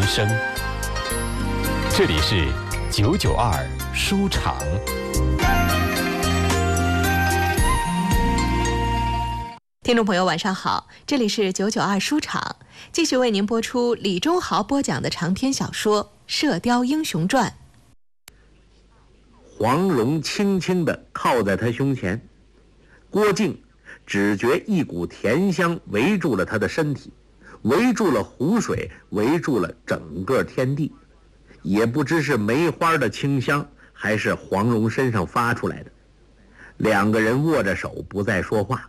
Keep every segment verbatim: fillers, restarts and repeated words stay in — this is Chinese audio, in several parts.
声。这里是九九二书场。 听众朋友晚上好，这里是九九二书场，继续为您播出李忠豪播讲的长篇小说《射雕英雄传》。 黄蓉轻轻地靠在他胸前，郭靖只觉一股甜香围住了他的身体，围住了湖水，围住了整个天地，也不知是梅花的清香还是黄蓉身上发出来的。两个人握着手不再说话。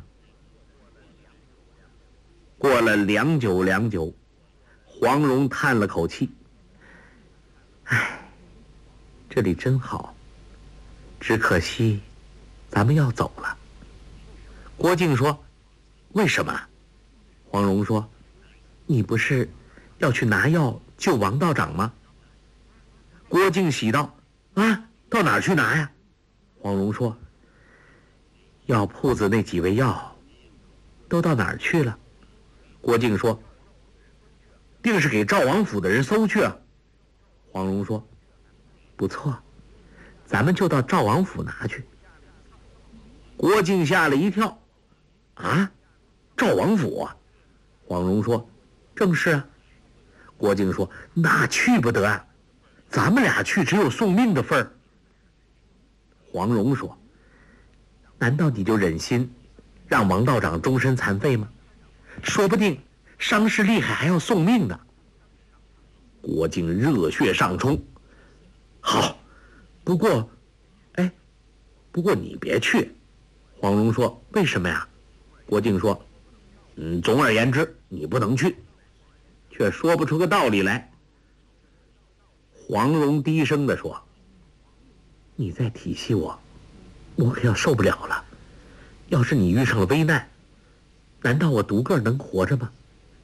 过了良久良久，黄蓉叹了口气，唉，这里真好，只可惜咱们要走了。郭靖说，为什么？黄蓉说，你不是要去拿药救王道长吗？郭靖喜道，啊，到哪儿去拿呀？黄蓉说，药铺子那几味药都到哪儿去了？郭靖说，定是给赵王府的人搜去啊。黄蓉说，不错，咱们就到赵王府拿去。郭靖吓了一跳，啊，赵王府啊？黄蓉说，正是啊。郭靖说，那去不得啊，咱们俩去只有送命的份儿。黄蓉说，难道你就忍心让王道长终身残废吗？说不定伤势厉害还要送命呢。郭靖热血上冲，好，不过哎不过你别去。黄蓉说，为什么呀？郭靖说，嗯，总而言之你不能去，却说不出个道理来。黄蓉低声地说，你再体恤我，我可要受不了了。要是你遇上了危难，难道我独个能活着吗？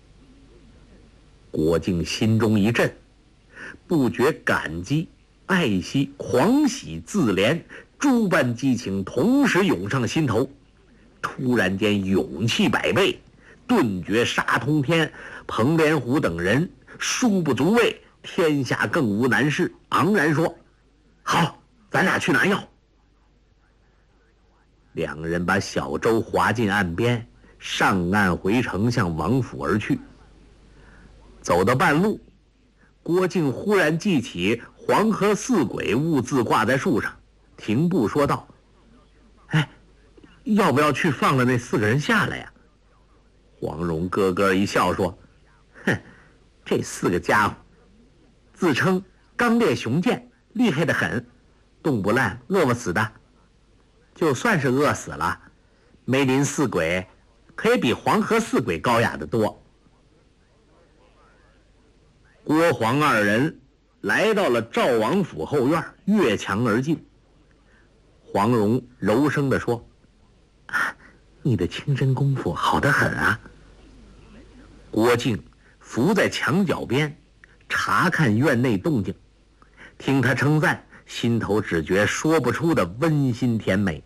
郭靖心中一震，不觉感激、爱惜、狂喜、自怜诸般激情同时涌上心头，突然间勇气百倍，顿觉杀通天，彭连虎等人殊不足畏，天下更无难事，昂然说，好，咱俩去拿药。两个人把小舟划进岸边，上岸回城，向王府而去。走到半路，郭靖忽然记起黄河四鬼兀自挂在树上，停步说道，哎，要不要去放了那四个人下来呀？黄蓉咯咯一笑说，哼，这四个家伙自称刚烈雄健，厉害得很，冻不烂饿不死的。就算是饿死了，梅林四鬼可以比黄河四鬼高雅得多。郭黄二人来到了赵王府后院，越墙而进。黄蓉柔声地说，啊，你的清真功夫好得很啊。郭靖伏在墙角边查看院内动静，听他称赞，心头只觉说不出的温馨甜美。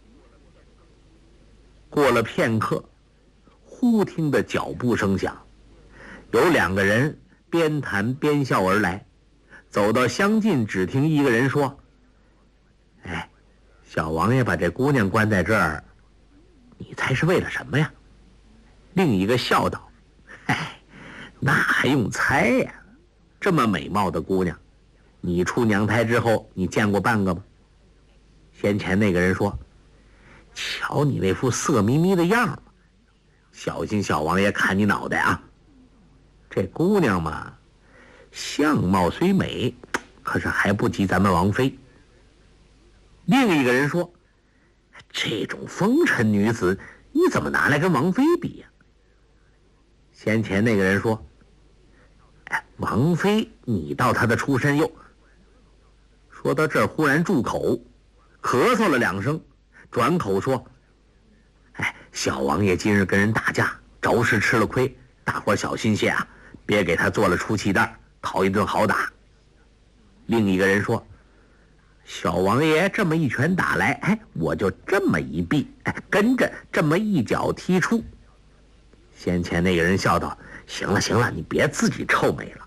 过了片刻，忽听得脚步声响，有两个人边谈边笑而来，走到相近，只听一个人说，哎，小王爷把这姑娘关在这儿，你猜是为了什么呀？另一个笑道，哎，那还用猜呀，这么美貌的姑娘，你出娘胎之后你见过半个吗？先前那个人说，瞧你那副色眯眯的样儿，小心小王爷砍你脑袋啊。这姑娘嘛，相貌虽美，可是还不及咱们王妃。另一个人说，这种风尘女子你怎么拿来跟王妃比呀？先前那个人说，哎，王妃你道她的出身又……说到这儿忽然住口，咳嗽了两声，转口说，哎，小王爷今日跟人打架，着实吃了亏，大伙小心些啊，别给他做了出气弹，讨一顿好打。另一个人说，小王爷这么一拳打来，哎，我就这么一避，哎，跟着这么一脚踢出。先前那个人笑道，行了行了，你别自己臭美了，